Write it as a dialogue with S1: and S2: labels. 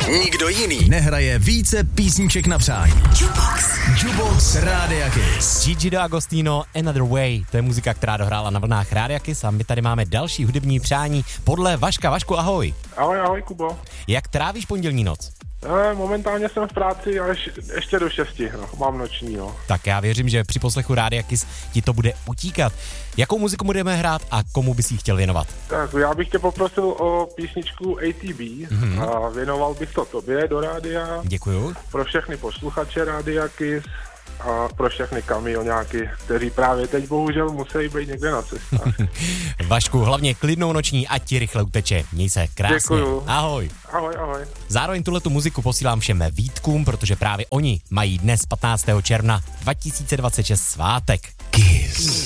S1: Nikdo jiný nehraje více písniček na přání. Jukebox Rádia Kiss.
S2: Gigi D'Agostino, Another Way, to je muzika, která dohrála na vlnách Rádia Kiss a my tady máme další hudební přání podle Vaška. Vašku, ahoj.
S3: Ahoj, Kubo.
S2: Jak trávíš pondělní noc?
S3: Momentálně jsem v práci, ale ještě do 6, mám noční,
S2: Tak já věřím, že při poslechu Rádia Kiss ti to bude utíkat. Jakou muziku budeme hrát a komu bys ji chtěl věnovat?
S3: Tak já bych tě poprosil o písničku ATB a věnoval bych to tobě do rádia.
S2: Děkuju.
S3: Pro všechny posluchače Rádia Kiss a pro všechny kamioňáky, kteří právě teď bohužel musí být někde na cestách.
S2: Vašku, hlavně klidnou noční, ať ti rychle uteče. Měj se krásně.
S3: Děkuju.
S2: Ahoj.
S3: Ahoj.
S2: Zároveň tuhletu muziku posílám všem Vítkům, protože právě oni mají dnes 15. června 2026 svátek.
S1: Kiss.